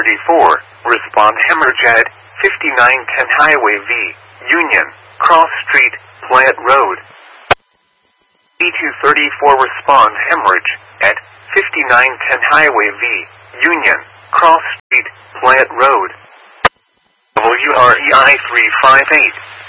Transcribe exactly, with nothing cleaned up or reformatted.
thirty-four, respond hemorrhage at fifty-nine ten Highway V, Union, Cross Street, Plant Road. E two thirty-four, respond hemorrhage at fifty-nine ten Highway V, Union, Cross Street, Plant Road. W R E I three five eight.